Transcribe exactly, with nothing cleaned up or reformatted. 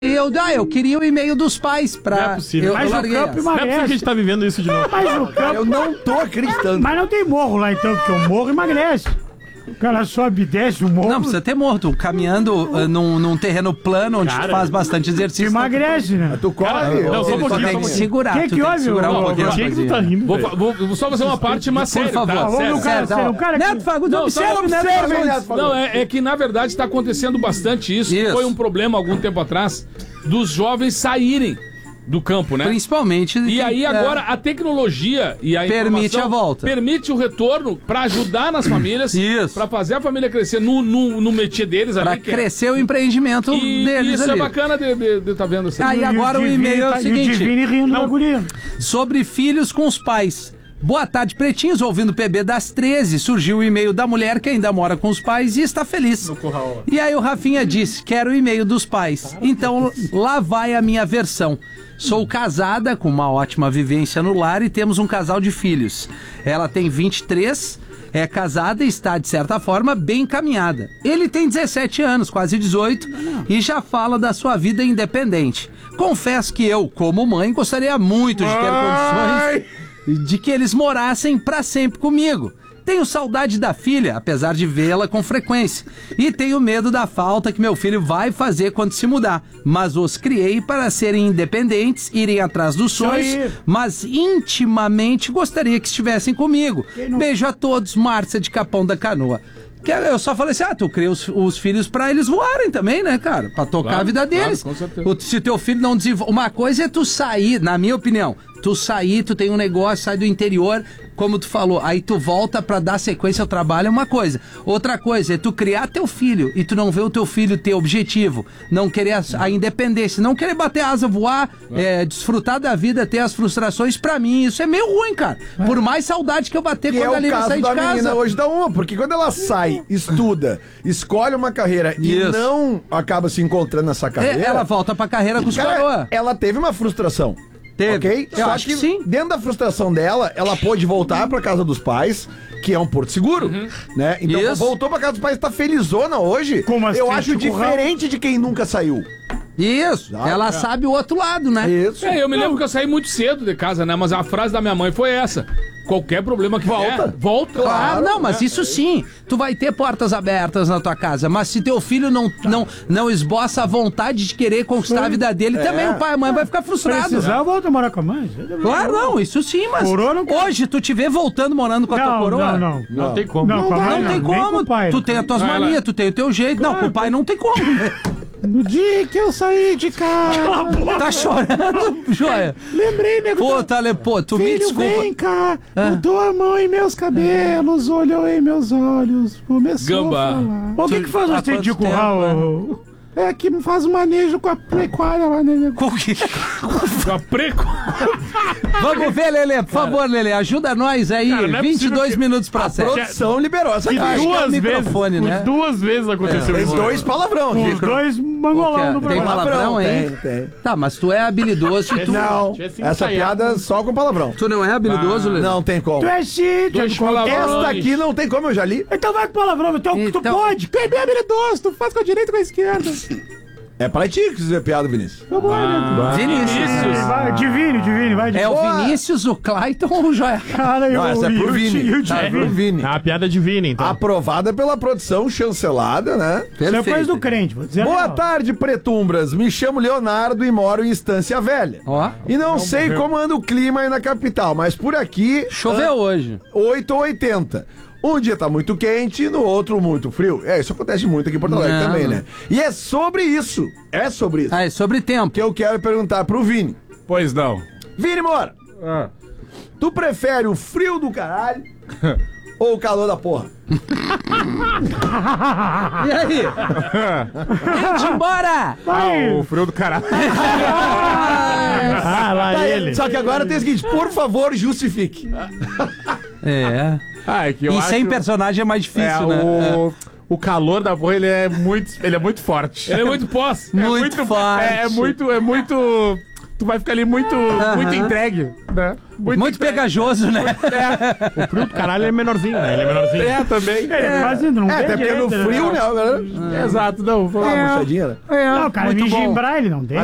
Eu, ah, eu queria o e-mail dos pais pra... Não é possível. Eu, Mas eu o campo emagrece. Não é possível que a gente tá vivendo isso de novo. Mas o campo... Eu não tô acreditando. Mas não tem morro lá então, porque o morro emagrece. O cara sobe e desce o morro. Não precisa ter morto. Caminhando uh, num, num terreno plano onde Cara, tu faz bastante exercício. Emagrece, né? Tu corre? Não, só um Tu pouquinho, tem só um que pouquinho. segurar. Que tu que tem houve, que segurar ô, um pouquinho. ô, Por que que tu tá rapazinho. rindo, Vou, velho? fa- vou- vou só fazer uma parte mais Por séria, favor, tá? Vamos Sério. no cara, Certo, o cara Neto que... Fagundes, Não, observa, só Neto observa, Fagundes. Neto Fagundes. Não, é, é que na verdade está acontecendo bastante isso. Isso. Foi um problema algum tempo atrás dos jovens saírem do campo, né? Principalmente... E aí é, agora a tecnologia e a Permite informação a volta. permite o retorno para ajudar nas famílias, Isso. para fazer a família crescer no, no, no métier deles Pra ali. que é- crescer o empreendimento E deles isso ali. é bacana de estar de, de tá vendo assim. Ah, e agora o Divine e-mail é o tá- e seguinte. Divine rindo da guria. Sobre filhos com os pais. Boa tarde, pretinhos. Ouvindo o P B das treze, surgiu o e-mail da mulher que ainda mora com os pais e está feliz. E aí o Rafinha disse, quero o e-mail dos pais. Então lá vai a minha versão. Sou casada, com uma ótima vivência no lar e temos um casal de filhos. Ela tem vinte e três, é casada e está, de certa forma, bem encaminhada. Ele tem dezessete anos, quase dezoito, e já fala da sua vida independente. Confesso que eu, como mãe, gostaria muito de ter condições de que eles morassem pra sempre comigo. Tenho saudade da filha, apesar de vê-la com frequência. E tenho medo da falta que meu filho vai fazer quando se mudar. Mas os criei para serem independentes, irem atrás dos sonhos, aí. mas intimamente gostaria que estivessem comigo. não- Beijo a todos, Márcia de Capão da Canoa. Que eu só falei assim, ah, tu cria os, os filhos pra eles voarem também, né, cara? Pra tocar Claro, a vida claro, deles. com certeza. O- se teu filho não desenvolve... Uma coisa é tu sair, na minha opinião, tu sair, tu tem um negócio, sai do interior, como tu falou, aí tu volta pra dar sequência ao trabalho, é uma coisa. Outra coisa é tu criar teu filho e tu não ver o teu filho ter objetivo, não querer a, a independência, não querer bater asa, voar, é, desfrutar da vida, ter as frustrações, pra mim isso é meio ruim, cara. Por mais saudade que eu bater Que quando é a o Lívia caso sair da de casa. menina hoje da uma, porque quando ela sai, estuda, escolhe uma carreira Isso. e não acaba se encontrando nessa carreira, É, ela volta pra carreira com os cara, coroa. ela teve uma frustração. Teve. Ok? Eu Só acho que que sim. dentro da frustração dela, ela pôde voltar pra casa dos pais, que é um porto seguro, né? Então Isso. voltou pra casa dos pais, tá felizona hoje. Com umas Eu três acho churrasco. diferente de quem nunca saiu. Isso, ela sabe o outro lado, né? Isso. É, eu me lembro que eu saí muito cedo de casa, né? Mas a frase da minha mãe foi essa: qualquer problema que Volta. der, volta. Claro, Claro, não, mas isso sim, tu vai ter portas abertas na tua casa, mas se teu filho não, não, não esboça a vontade de querer conquistar a vida dele, também o pai e a mãe vai ficar frustrado. Precisar, volta a morar com a mãe. Claro, não, isso sim, mas Coroa não quer. hoje tu te vê voltando morando com a tua Não, coroa? não, não. Não tem como. Não, com a Não, mãe tem nem com como, o pai. tu tem as tuas Vai lá. manias, tu tem o teu jeito, não, com o pai não tem como. No dia que eu saí de casa, Tá chorando, joia? lembrei, nego. Pô, Tale, pô, tu me Filho, desculpa. vem cá, botou a mão em meus cabelos, olhou em meus olhos, começou Gamba. a falar. O que que faz Há você de quanto tempo, curral? É que faz um manejo com a pecuária lá, né, nego? Com que- Com a preco. Vamos ver, Lelê, por favor, Lelê, ajuda nós aí, Cara, não é vinte e dois possível que- minutos pra A sete. produção liberou essa Que caixa. acho que é o duas vezes, microfone, por né? duas vezes aconteceu Tem isso. dois palavrão aqui. Os dois mangolão no Tem programa. palavrão, hein? Tem, tem. Tá, mas tu é habilidoso e tu... Não, tivesse essa ensaiado. piada só com palavrão. Tu não é habilidoso, Lelê? Não tem como. Tu é sítio, Dois palavrões. Esta aqui não tem como, eu já li. então vai com palavrão, então, tu Então- pode, tu é bem habilidoso, tu faz com a direita e com a esquerda. É pra ti que dizer piada, Vinícius. Tá bom, né? Vinícius. Vai, divine, divine, vai, É o divine. Vinícius, o Clayton ou o Joia? Cara, eu Não, essa é pro eu- Vini. eu- Tá, pro Vini. É uma piada divina, então. Aprovada pela produção, chancelada, né? Isso é coisa do crente, vou dizer. Boa não. tarde, pretumbras. Me chamo Leonardo e moro em Estância Velha. Ó, E não sei como anda o clima aí na capital, mas por aqui, choveu hoje. oito ou oitenta. Um dia tá muito quente, no outro muito frio. É, isso acontece muito aqui em Porto Alegre Não, também, não. né? E é sobre isso, é sobre isso, Ah, é sobre tempo. que eu quero perguntar pro Vini. Pois não. Vini Moura, tu prefere o frio do caralho ou o calor da porra? E aí? Gente, embora! Vai. O frio do caralho. Ah, Ah, lá Tá, ele. Só que agora tem o seguinte, por favor, justifique. é. Ah, é que eu E acho... sem personagem é mais difícil, é, né? o... o calor da porra, ele é muito, ele é muito forte. Ele é muito pós. Muito forte. É, é muito, é muito... tu vai ficar ali muito, muito entregue, né? Muito entregue. pegajoso, né? O frio do caralho é menorzinho, né? Ele é menorzinho. É, também. É, quase não É, vê até porque no direito, frio, né? né? Galera? Exato, não. Vou Uma murchadinha, né? Não, o cara Muito me bom. gimbrar, ele não tem.